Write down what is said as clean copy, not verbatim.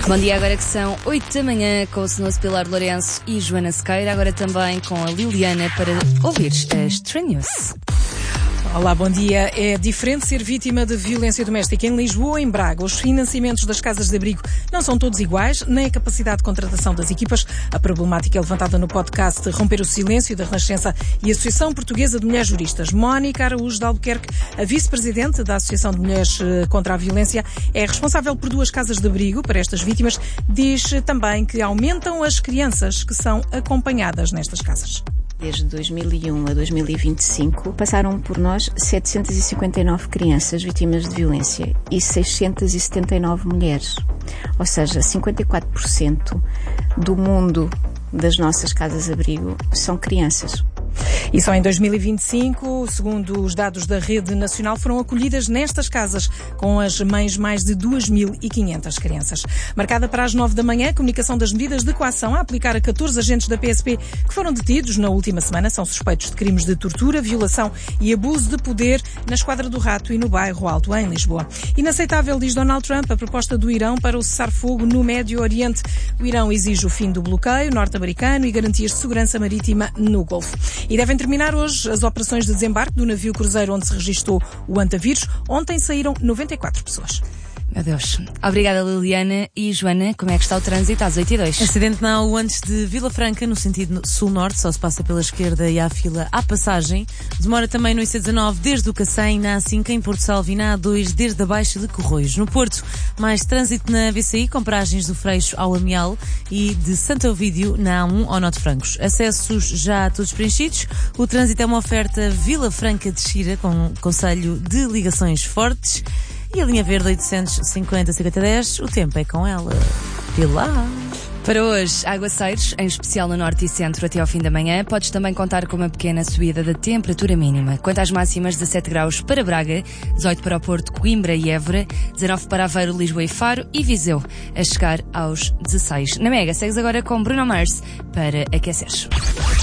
Bom dia, agora que são 8 da manhã, com o Senoso Pilar Lourenço e Joana Sequeira, agora também com a Liliana para ouvir as Stray News. Olá, bom dia. É diferente ser vítima de violência doméstica em Lisboa ou em Braga. Os financiamentos das casas de abrigo não são todos iguais, nem a capacidade de contratação das equipas. A problemática é levantada no podcast Romper o Silêncio da Renascença e a Associação Portuguesa de Mulheres Juristas. Mónica Araújo de Albuquerque, a vice-presidente da Associação de Mulheres contra a Violência, é responsável por 2 casas de abrigo para estas vítimas. Diz também que aumentam as crianças que são acompanhadas nestas casas. Desde 2001 a 2025, passaram por nós 759 crianças vítimas de violência e 679 mulheres. Ou seja, 54% do mundo das nossas casas-abrigo são crianças. E só em 2025, segundo os dados da Rede Nacional, foram acolhidas nestas casas com as mães mais de 2.500 crianças. Marcada para as 9 da manhã, a comunicação das medidas de coação a aplicar a 14 agentes da PSP que foram detidos na última semana. São suspeitos de crimes de tortura, violação e abuso de poder na Esquadra do Rato e no Bairro Alto, em Lisboa. Inaceitável, diz Donald Trump, a proposta do Irão para o cessar-fogo no Médio Oriente. O Irão exige o fim do bloqueio norte-americano e garantias de segurança marítima no Golfo. E devem terminar hoje as operações de desembarque do navio cruzeiro onde se registou o antavírus. Ontem saíram 94 pessoas. Meu Deus. Obrigada, Liliana. E Joana, como é que está o trânsito às 8h02? Acidente na A1 antes de Vila Franca, no sentido sul-norte, só se passa pela esquerda e há fila à passagem. Demora também no IC19 desde o Cacém, na A5 em Porto Salvo e na A2 desde a Baixa de Corroios. No Porto, mais trânsito na VCI, com paragens do Freixo ao Amial e de Santo Ovídio na A1 ao Norte Francos. Acessos já todos preenchidos. O trânsito é uma oferta Vila Franca de Xira, com conselho de ligações fortes. E a linha verde 850-5010, o tempo é com ela. Pilar. Para hoje, aguaceiros, em especial no norte e centro até ao fim da manhã. Podes também contar com uma pequena subida da temperatura mínima. Quanto às máximas, 17 graus para Braga, 18 para o Porto, Coimbra e Évora, 19 para Aveiro, Lisboa e Faro e Viseu, a chegar aos 16. Na Mega, segues agora com Bruno Mars para aqueceres.